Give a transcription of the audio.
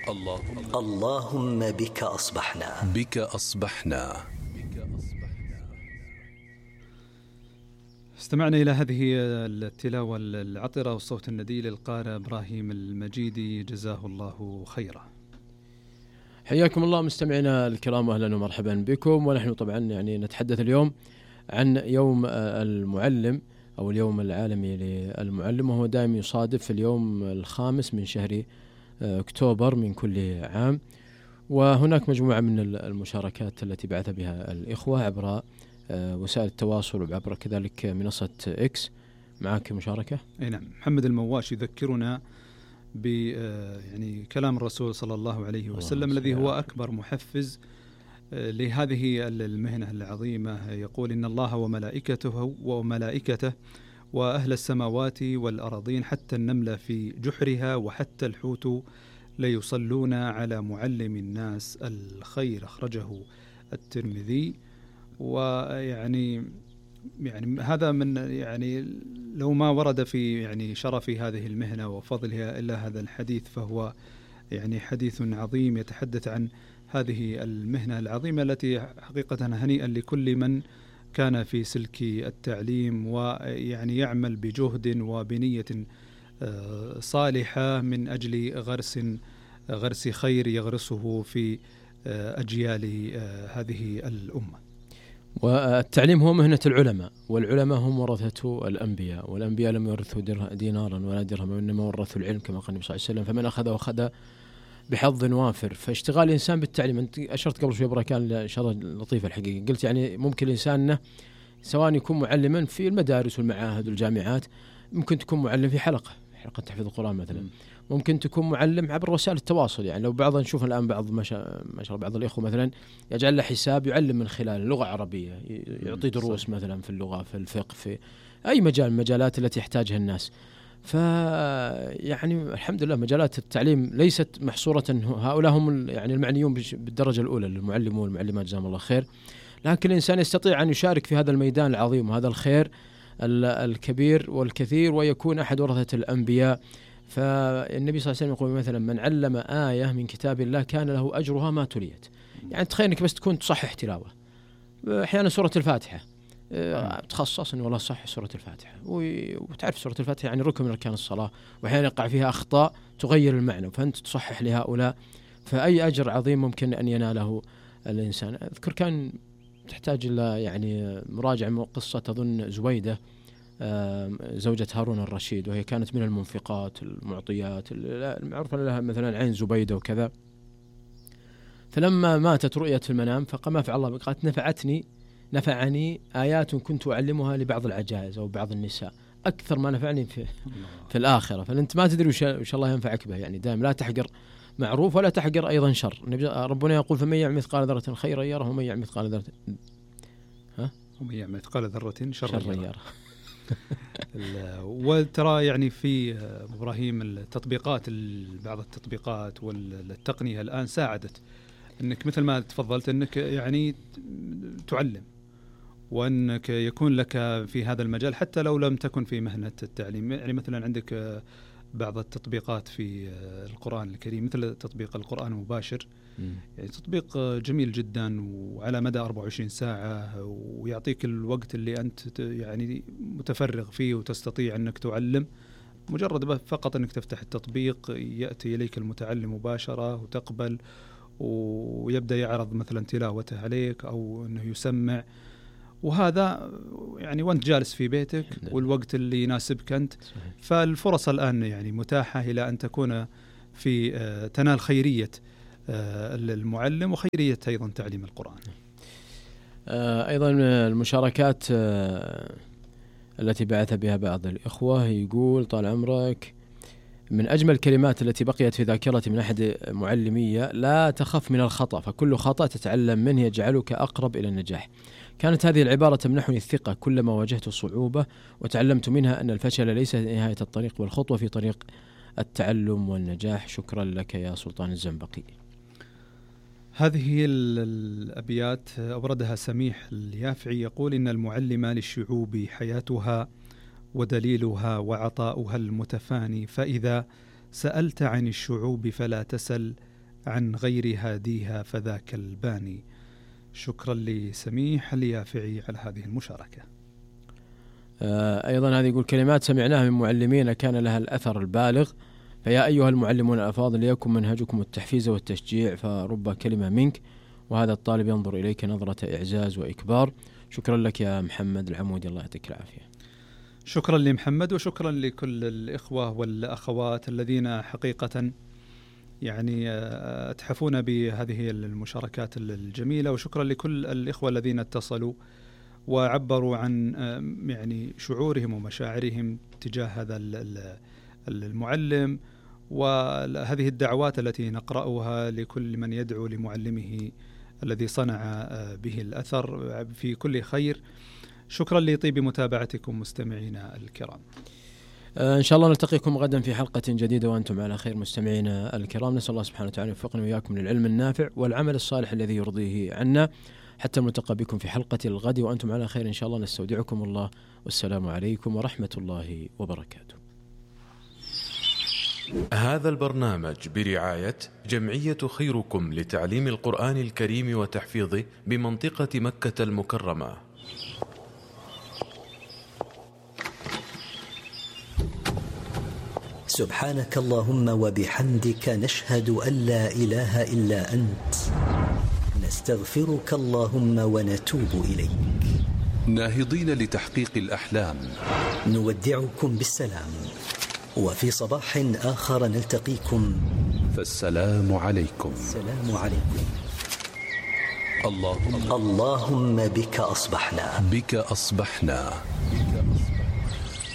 اللهم بك أصبحنا. استمعنا إلى هذه التلاوة العطرة والصوت الندي للقارئ إبراهيم المجيدي، جزاه الله خيرا. حياكم الله مستمعينا الكرام، أهلا ومرحبا بكم. ونحن طبعا نتحدث اليوم عن يوم المعلم أو اليوم العالمي للمعلم، وهو دائما يصادف في اليوم الخامس من شهر أكتوبر من كل عام. وهناك مجموعة من المشاركات التي بعث بها الإخوة عبر وسائل التواصل وعبر كذلك منصة إكس. معك مشاركة؟ أي نعم. محمد المواش يذكرنا يعني كلام الرسول صلى الله عليه وسلم الذي هو أكبر محفز لهذه المهنة العظيمة. يقول: إن الله وملائكته وأهل السماوات والأراضين حتى النملة في جحرها وحتى الحوت ليصلون على معلم الناس الخير. أخرجه الترمذي. ويعني هذا من لو ما ورد في شرف هذه المهنة وفضلها إلا هذا الحديث، فهو حديث عظيم يتحدث عن هذه المهنة العظيمة التي حقيقة هنيئا لكل من كان في سلك التعليم يعمل بجهد وبنية صالحة من أجل غرس خير يغرسه في أجيال هذه الأمة. والتعليم هو مهنة العلماء، والعلماء هم ورثة الأنبياء، والأنبياء لم يورثوا دينارا ولا درهما، وإنما ورثوا العلم كما قال النبي صلى الله عليه وسلم: فمن أخذ بحظ وافر. فاشتغال الإنسان بالتعليم، أنت أشرت قبل شوي بركان شغلة لطيفة الحقيقة، قلت ممكن الإنسان سواء يكون معلما في المدارس والمعاهد والجامعات، ممكن تكون معلم في حلقة تحفيظ القرآن مثلا، ممكن تكون معلم عبر وسائل التواصل. لو بعض نشوف الآن بعض ما شاء الله بعض الإخوة مثلا يجعل له حساب يعلم من خلال اللغة العربية، يعطي دروس مثلا في اللغة، في الفقه، في أي مجال من المجالات التي يحتاجها الناس. الحمد لله مجالات التعليم ليست محصورة. هؤلاء هم المعنيون بالدرجة الأولى، المعلمون والمعلمات جزاهم الله خير. لكن الإنسان يستطيع أن يشارك في هذا الميدان العظيم وهذا الخير الكبير والكثير، ويكون أحد ورثة الأنبياء. فالنبي صلى الله عليه وسلم يقول مثلا: من علم آية من كتاب الله كان له أجرها ما تليت. تخيل أنك بس تكون تصحح تلاوة أحيانا سورة الفاتحة، تخصص إنه والله صح سورة الفاتحة، وتعرف سورة الفاتحة ركن من أركان الصلاة، وأحيانا يقع فيها أخطاء تغير المعنى، فأنت تصحح لهؤلاء. فأي أجر عظيم ممكن أن يناله الإنسان. أذكر كان تحتاج إلى مراجعة قصة أظن زويدة زوجة هارون الرشيد، وهي كانت من المنفقات المعطيات المعروفة لها مثلا عين زبيدة وكذا. فلما ماتت رؤية في المنام فقام فعل الله، قالت: نفعني آيات كنت أعلمها لبعض العجائز أو بعض النساء أكثر ما نفعني في الآخرة. فأنت ما تدري وش الله ينفعك به. دائما لا تحقر معروف ولا تحقر أيضا شر. ربنا يقول: فمن يعمل مثقال ذرة خيرا يره ومن يعمل مثقال ذرة شرا يره. وترى في إبراهيم التطبيقات، بعض التطبيقات والتقنية الآن ساعدت أنك مثل ما تفضلت أنك تعلم، وأنك يكون لك في هذا المجال حتى لو لم تكن في مهنة التعليم. مثلا عندك بعض التطبيقات في القرآن الكريم مثل تطبيق القرآن المباشر، تطبيق جميل جدا وعلى مدى 24 ساعة، ويعطيك الوقت اللي أنت متفرغ فيه وتستطيع أنك تعلم. مجرد فقط أنك تفتح التطبيق يأتي إليك المتعلم مباشرة وتقبل، ويبدأ يعرض مثلا تلاوته عليك أو أنه يسمع، وهذا وأنت جالس في بيتك والوقت اللي يناسبك أنت. فالفرص الآن متاحة إلى أن تكون في تنال خيرية المعلم وخيرية أيضا تعليم القرآن. أيضا المشاركات التي بعث بها بعض الإخوة، يقول: طال عمرك، من أجمل الكلمات التي بقيت في ذاكرتي من أحد معلمية: لا تخف من الخطأ، فكل خطأ تتعلم منه يجعلك أقرب إلى النجاح. كانت هذه العبارة تمنحني الثقة كلما واجهت صعوبة، وتعلمت منها أن الفشل ليس نهاية الطريق والخطوة في طريق التعلم والنجاح. شكرا لك يا سلطان الزنبقي. هذه الأبيات أوردها سميح اليافعي، يقول: إن المعلم للشعوب حياتها ودليلها وعطاؤها المتفاني، فإذا سألت عن الشعوب فلا تسل عن غير هاديها فذاك الباني. شكرا لسميح اليافعي على هذه المشاركة. أيضا هذه يقول كلمات سمعناها من معلمين كان لها الأثر البالغ، فيا أيها المعلمون الأفاضل ليكن منهجكم التحفيز والتشجيع، فرب كلمة منك وهذا الطالب ينظر إليك نظرة إعزاز وإكبار. شكرا لك يا محمد العمودي، الله يعطيك العافية. شكرا لمحمد، وشكرا لكل الإخوة والأخوات الذين حقيقة يعني أتحفون بهذه المشاركات الجميلة، وشكرا لكل الإخوة الذين اتصلوا وعبروا عن يعني شعورهم ومشاعرهم تجاه هذا المعلم، وهذه الدعوات التي نقرأها لكل من يدعو لمعلمه الذي صنع به الأثر في كل خير. شكرا لطيب متابعتكم مستمعينا الكرام. إن شاء الله نلتقيكم غدا في حلقة جديدة وأنتم على خير مستمعينا الكرام. نسأل الله سبحانه وتعالى يوفقنا وإياكم للعلم النافع والعمل الصالح الذي يرضيه عنا، حتى نلتقى بكم في حلقة الغد وأنتم على خير إن شاء الله. نستودعكم الله، والسلام عليكم ورحمة الله وبركاته. هذا البرنامج برعاية جمعية خيركم لتعليم القرآن الكريم وتحفيظه بمنطقة مكة المكرمة. سبحانك اللهم وبحمدك نشهد أن لا إله إلا أنت، نستغفرك اللهم ونتوب إليك. ناهضين لتحقيق الأحلام نودعكم بالسلام، وفي صباح آخر نلتقيكم، فالسلام عليكم. السلام عليكم. اللهم بك أصبحنا. بك أصبحنا.